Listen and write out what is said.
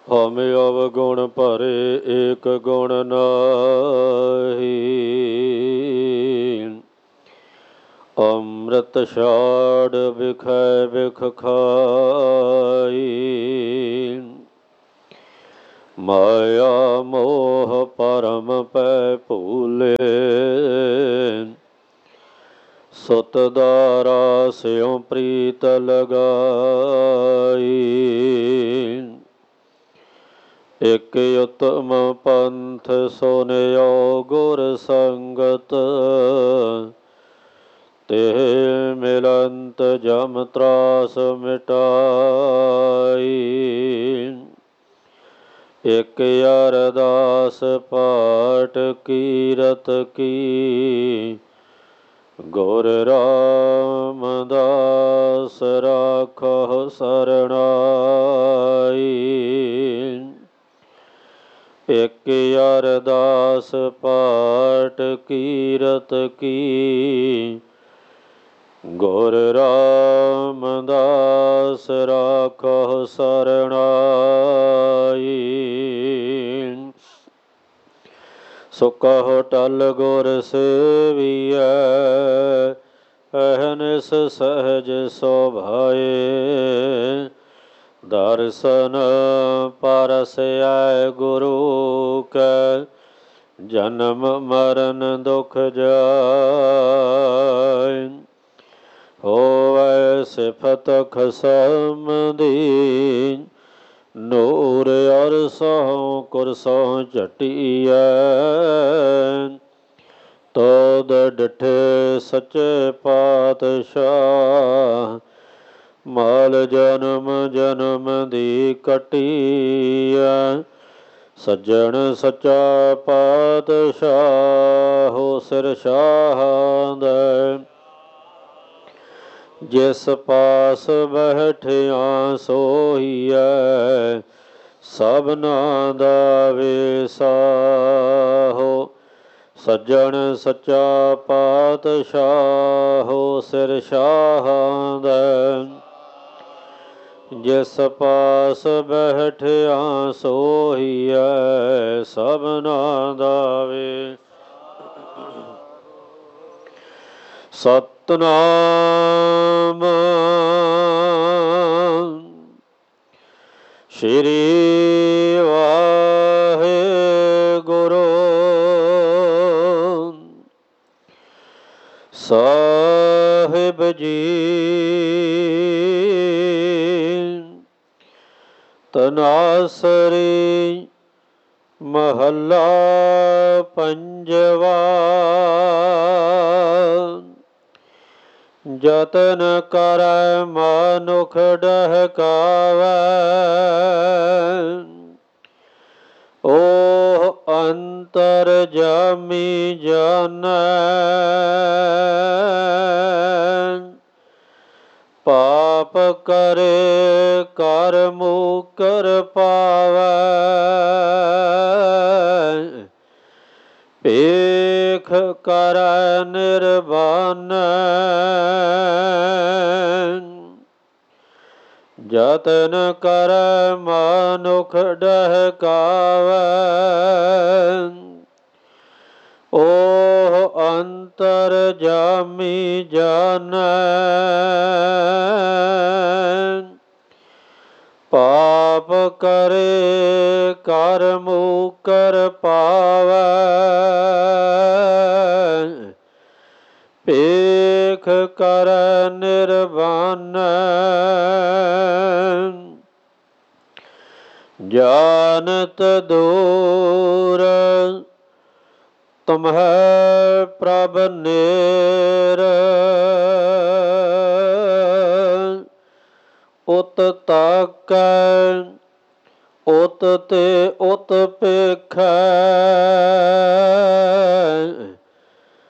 ਹਮ ਅਵਗੁਣ ਭਰੇ ਏਕ ਗੁਣ ਨਾਹੀ। ਅੰਮ੍ਰਿਤ ਛਾੜ ਬਿਖੈ ਬਿਖ ਖਾਈ। ਮਾਇਆ ਮੋਹ ਪਰਮ ਪੈ ਭੂਲੇ। ਸੁਤ ਦਾਰਾ ਸਿਉ ਪ੍ਰੀਤ ਲਗਾਈ। ਇਕ ਉਤਮ ਪੰਥ ਸੁਨਿਓ ਗੁਰ ਸੰਗਤ। ਤੇ ਮਿਲੰਤ ਜਮ ਤਰਾਸ ਮਿਟਾਈ। ਇਕ ਅਰਦਾਸ ਪਾਠ ਕੀਰਤ ਕੀ। ਗੁਰ ਰਾਮਦਾਸ ਰਾਖਹੁ ਸਰਣਾਈ। ਇਕ ਅਰਦਾਸ ਪਾਠ ਕੀਰਤ ਕੀ। ਗੁਰ ਰਾਮਦਾਸ ਰਾਖਹੁ ਸਰਣਾਈ। ਸੋ ਕਹੁ ਟਲ ਗੁਰ ਸੇਵੀਐ। ਅਹਨਿਸ ਸਹਿਜ ਸੁਭਾਏ। ਦਰਸ਼ਨ ਪਰਸੈ ਗੁਰੂ ਕੈ। ਜਨਮ ਮਰਨ ਦੁਖ ਜਾਇ। ਹੋਵੈ ਸਿਫਤ ਖਸਮ ਦੀ। ਨੂਰ ਅਰਸਹੁ ਕੁਰਸਹੁ ਝਟੀਐ। ਤੋਦ ਡਿਠੇ ਸੱਚੇ ਪਾਤਸ਼ਾਹ। ਮਾਲ ਜਨਮ ਜਨਮ ਦੀ ਕੱਟੀਐ। ਸੱਜਣ ਸੱਚਾ ਪਾਤਸ਼ਾਹ ਸਿਰ ਸ਼ਾਹਾਂ ਦੇ। ਜਿਸ ਪਾਸ ਬੈਠਿਆ ਸੋਹੀਐ। ਸਭਨਾ ਦਾ ਵਿਸਾਹੋ। ਸੱਜਣ ਸੱਚਾ ਪਾਤਸ਼ਾਹ ਸਿਰ ਸ਼ਾਹਾਂ ਦੇ। ਜਿਸ ਪਾਸ ਬੈਠਿਆ ਸੋਹੀਐ। ਸਭਨਾ ਦਾ ਸਤਿਨਾਮ ਸ਼੍ਰੀ ਵਾਹਿਗੁਰੂ ਸਾਹਿਬ ਜੀ। ਤਨਾਸਰੀ ਮਹੱਲਾ ਪੰਜਵਾ। ਜਤਨ ਕਰੈ ਮਨੁਖ ਡਹਕਾਵੈ। ਓਹ ਅੰਤਰ ਜਾਮੀ ਜਾਣੈ। ਪਾਪ ਕਰੇ ਕਰ ਮੁਕਰ ਪਾਵੈ। ਭੇਖ ਕਰੈ ਨਿਰਵਾਣੈ। ਜਤਨ ਕਰੈ ਮਨੁਖ ਡਹਕਾਵੈ। ਓਹ ਅੰਤਰ ਜਾਮੀ ਜਾਣੈ। ਪਾਪ ਕਰੇ ਕਰ ਮੁਕਰ ਪਾਵੈ। ਭੇਖ ਕਰੈ ਨਿਰਵਾਣੈ। ਜਾਨਤ ਦੂਰ ਤੁਮਹਿ ਪ੍ਰਭ ਨੇਰ। ਉਤ ਤਾਕੈ ਉਤ ਤੇ ਉਤ ਭੇਖੈ।